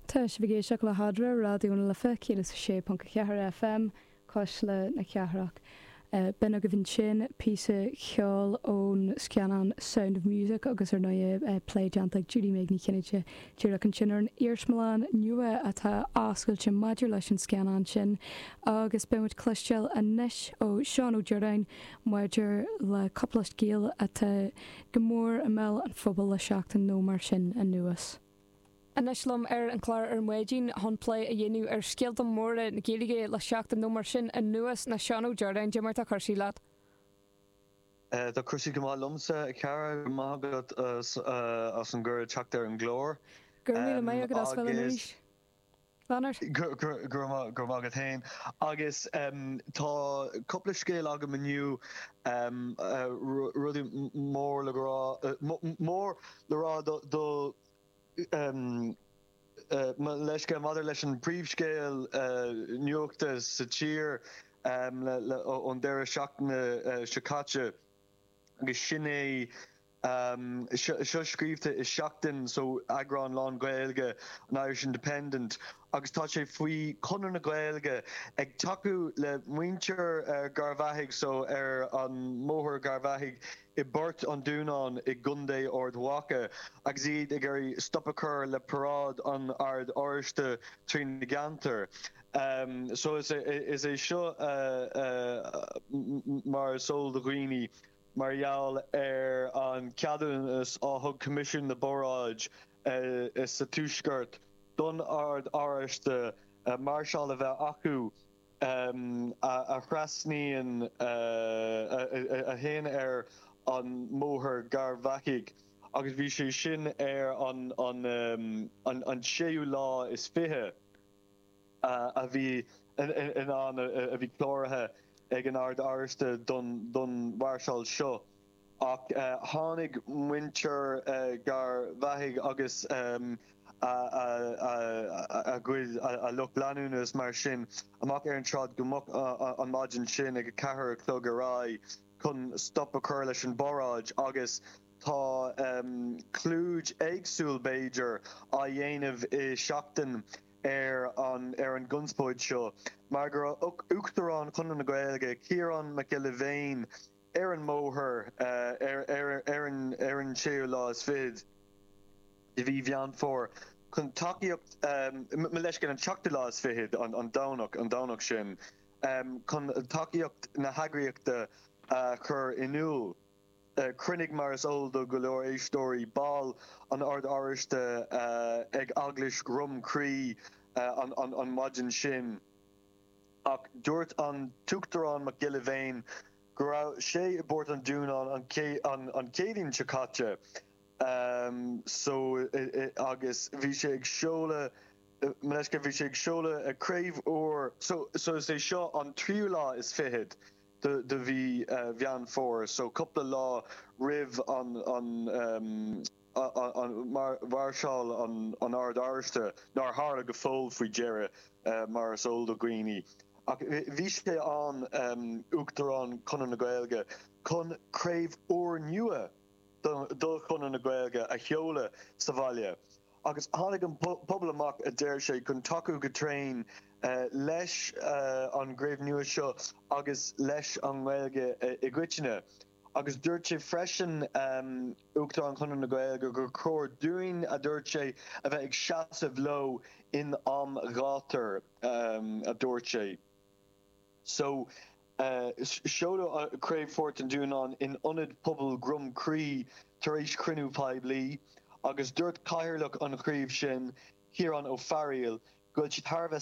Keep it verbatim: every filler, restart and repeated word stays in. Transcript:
Tá sé bhí seach le hadra ráúna le fe cé sé pan ceathar F M cos le na ceathraach. Uh, ben a go bhín sin písa cheol ón sceanan Sound of Music agus ar nó uh, play deanta Judy méid ní cinite tíach an sin ar an Iirsmláán nua atá ascail sin maidir leis an sceanan sin agus bemuid cluisteil a neis ó Seán Ó Jordain maidir le copplas géal atá go mór a mell an phobal le seachtain nó mar sin a nuas. An neislumm ar an chláir ar muidín honplay a dhéanú ar scialta móra na géalaige le seachtain nó mar sin a nuas na Seán Ó Jordain de marta chuirsí leat. Tá chuirsí go má lumsa ceara go mágad as an gur teach ar an glór. Gur míle mé agad as fel níos. Leonard? Gur mágad hain. Agus tá coppla scéal agam maniu rudí mór le rá mór le rá do Um, uh, leis go mother leis an príomhscéal uh, nuachtas sa tír um, ón deire seachna uh, Secate agus sin é um, seo scríbte is seachtain so agrán lán Gaeilge an Irish Independent agus tá sé faoi conar na Gaeilge ag taú le muintear uh, Garvathig so ar an móthir Garvathig I burt an dúnán I gundé ord waka agus iad ag gur stoppa chur le parád an ard áiriste trín na gantar. Um, so is é is é seo uh, uh, mar sol de Ghini marall ar an ceadún is áthug commission na boráid uh, is sa túisgurt don ard áiriste uh, marshal a bheith acu um, a, a chrasníon uh, a, a, a héin ar an móthir Garvathig agus bhí sé sin ar an an um, an an séú lá is fithe uh, a bhí in an a bhí chlórathe ag an ard áiriste don don Marshall seo ach uh, tháinig muintear uh, Garvathig agus um, a a a a gcuid a luch leanúnas mar sin amach ar an trád gomach an maidin sin ag a cethir clog a rá chun stop a chur leis an boráid agus tá um, clúid éagsúil Beiger a dhéanamh I seachtain ar an ar an gunspóid seo mar gur uachtarrán chun na Gaeilge Ciarán McGillivane ar an móthir uh, ar ar ar an ar an séú lá is fid I bhí bhean fór chun takeíocht um, me leis gan an teachta lá is fid an an dánach an dánach sin um, chun takeíocht na hagraíochta Uh, chur inúil uh, crinnig mar is oldo go leor éistóirí ball an ard áiriste uh, ag aglis grum crí uh, an, an, an maidin sin ach dúirt an tuachtarrán McGillivane go raibh sé I bord an dúnán an an an céadín Secate um, so it, it, agus bhí sé ag seola Maleisca bhí sé ag seola a craobh ó so so is é seo an tríú lá is fihid de de bhí uh, bhean fór so coppla lá rih an an um, an mar Marshall an an ard áiriste nar hála go fóil faoi deire uh, mar sol do Greeny ach bhí sé an um, uachtarrán chun na Gaeilge chun craobh ó nua dul chun na Gaeilge a cheola sa bhaile agus tháinig an pobl amach a deir sé chun taú go tréin Uh, leis uh, an gréibh nua seo agus leis an Gaeilge I gcuiteine agus dúirt sé freisin um, uachtarrán chun na Gaeilge gur chóir dúin a dúirt sé a bheith ag seasamh lo in am gátar um, a dúirt sé so uh, seola a craobh fort an dúnán in ionad pobl grum crí tar éis crinú paidlí agus dúirt caithearlach an chríomh sin Ciarán Ó Farriil goil si tharbh